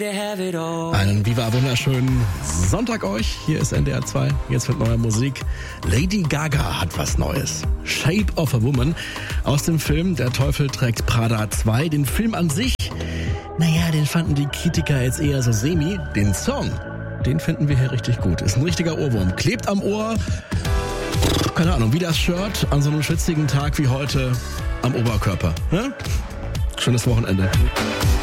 Einen Viva wunderschönen Sonntag euch. Hier ist NDR 2. Jetzt mit neuer Musik. Lady Gaga hat was Neues. Shape of a Woman aus dem Film Der Teufel trägt Prada 2. Den Film an sich, naja, den fanden die Kritiker jetzt eher so semi. Den Song, den finden wir hier richtig gut. Ist ein richtiger Ohrwurm. Klebt am Ohr. Keine Ahnung, wie das Shirt an so einem schwitzigen Tag wie heute am Oberkörper. Ne? Schönes Wochenende.